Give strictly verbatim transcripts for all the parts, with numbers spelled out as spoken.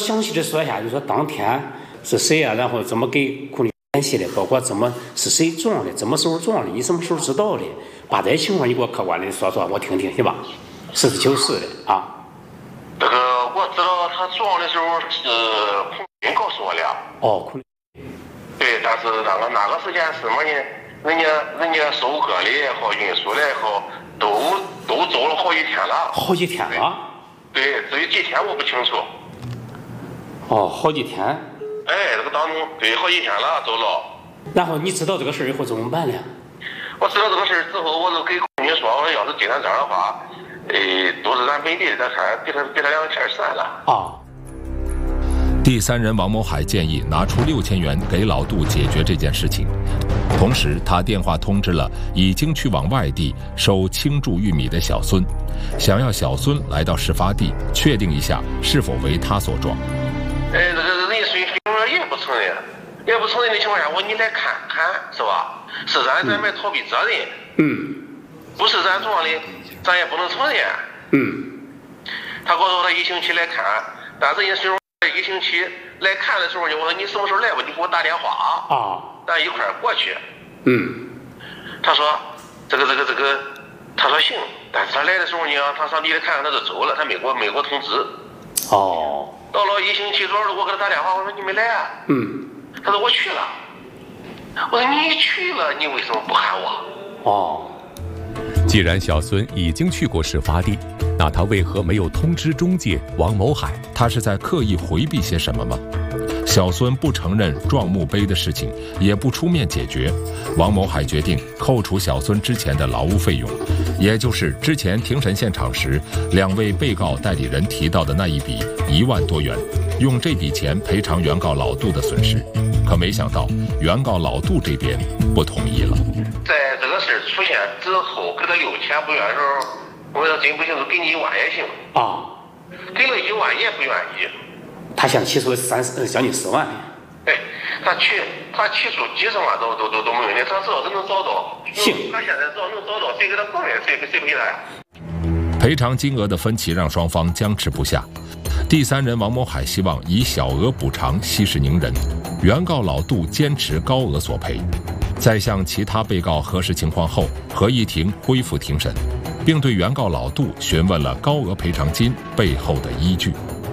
详细的说一下，就说当天是谁啊，然后怎么给库里联系的，包括怎么是谁撞的，什么时候撞的，你什么时候知道的，把这些情况你给我客观的说说，我听听，行吧？实事求是的啊。 这个我知道他撞的时候是空军告诉我的。 哦，空对，但是哪个哪个时间什么呢？人家人家收割的也好，运输的也好，都都走了好几天了。 好几天了？ 对，至于几天我不清楚。 哦，好几天。 哎，这个当中对好几天了走了。 然后你知道这个事儿以后怎么办呢？ 我知道这个事儿之后，我就给空军说，我说要是今天这样的话，诶，都是咱本地的，咱看给他给他两千算了。 啊。 第三人王某海建议拿出六千元给老杜解决这件事情，同时他电话通知了已经去往外地收青贮玉米的小孙，想要小孙来到事发地确定一下是否为他所撞。 哎，这个人家水平也不承认，也不承认的情况下，我说你来看看是吧？是咱咱没逃避责任， 嗯， 不是咱撞的，咱也不能承认。 嗯， 他告诉我他一星期来看，但是人家水平一星期来看的时候呢，我说你什么时候来吧，你给我打电话啊， 咱一块儿过去。 嗯， 他说这个这个这个，他说行，但是他来的时候呢，他上地里看看他就走了，他没给我没给我通知。 哦， 到了一星期左右，我给他打电话，我说你没来啊？ 嗯， 他说我去了。我说你去了，你为什么不喊我？ 哦， 既然小孙已经去过事发地，那他为何没有通知中介王某海？ 他是在刻意回避些什么吗？小孙不承认撞墓碑的事情，也不出面解决。王某海决定扣除小孙之前的劳务费用，也就是之前庭审现场时两位被告代理人提到的那一笔一万多元，用这笔钱赔偿原告老杜的损失。可没想到，原告老杜这边不同意了。 在这个事出现之后，给他六千不愿的时候，我说真不行，就给你一万也行。 啊， 给了一万也不愿意。 他想起诉三十将近四万。 哎，他起他起诉几十万都都都都没问题，他只要是能找到， 行， 他现在只要能找到，谁给他供认，谁谁赔他呀？ 赔偿金额的分歧让双方僵持不下。第三人王某海希望以小额补偿息事宁人，原告老杜坚持高额索赔。在向其他被告核实情况后，合议庭恢复庭审，并对原告老杜询问了高额赔偿金背后的依据。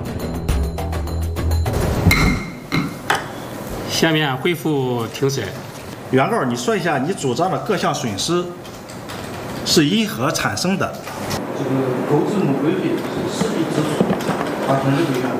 下面恢复庭审。 原告，你说一下你主张的各项损失是因何产生的？ 这个购置墓碑费是实际支出八千六百元，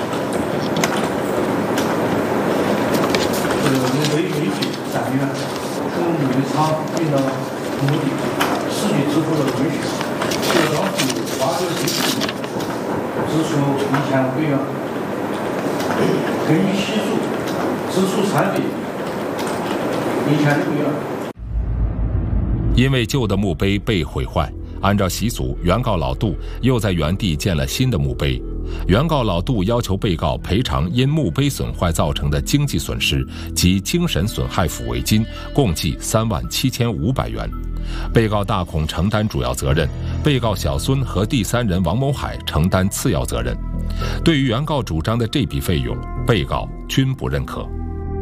这个墓碑费三元，从墓碑厂运到墓地实际支出的运费，协商费花费费支出一千五百元，根据习俗支出餐费一千六百元。 因为旧的墓碑被毁坏，按照习俗，原告老杜又在原地建了新的墓碑。原告老杜要求被告赔偿因墓碑损坏造成的经济损失及精神损害抚慰金，共计三万七千五百元。被告大孔承担主要责任，被告小孙和第三人王某海承担次要责任。对于原告主张的这笔费用，被告均不认可。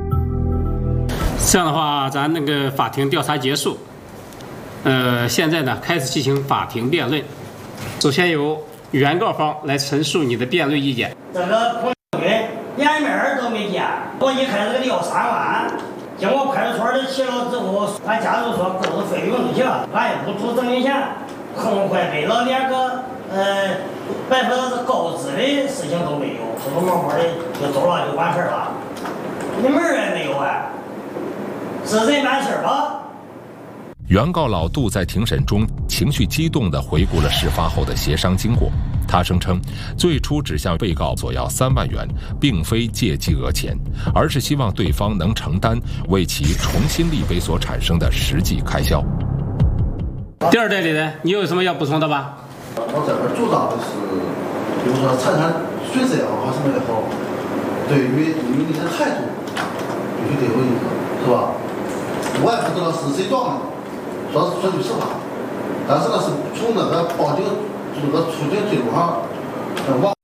这样的话，咱那个法庭调查结束。呃，现在呢，开始进行法庭辩论。首先由原告方来陈述你的辩论意见。 这个空军连面都没见，我一开始给他要三万，经过派出所的协调之后，俺家属说购置费用就行，俺也不出证明钱，很快给了连个呃百分之购置的事情都没有，偷偷摸摸的就走了就完事了，你门也没有啊，是人办事吧？ 原告老杜在庭审中情绪激动地回顾了事发后的协商经过。他声称，最初只向被告索要三万元，并非借机讹钱，而是希望对方能承担为其重新立碑所产生的实际开销。 第二代理人，你有什么要补充的吧？ 我这边主张的是，比如说财产损失也好，什么也好，对于对于你的态度必须得有一个，是吧？我也不知道是谁撞的。说说句实话，但是呢，是从那个报警这个出警记录上，往